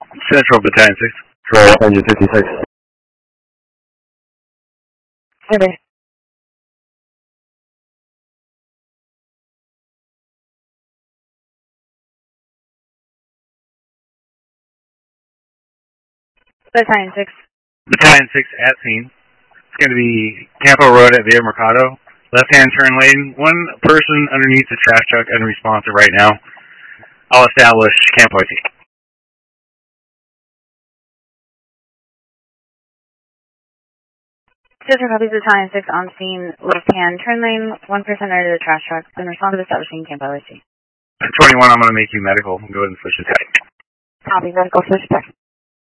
Central Battalion 6. Control engine 56. Okay. Battalion 6. Battalion 6 at scene. It's going to be Campo Road at Villa Mercado. Left-hand turn lane. One person underneath the trash truck unresponsive right now. I'll establish Campo IT. Sister copies Battalion 6 on scene, left-hand turn lane, one person under the trash truck, unresponsive establishing Campo IT. 21, I'm going to make you medical. Go ahead and switch to tech. Copy, medical switch tech.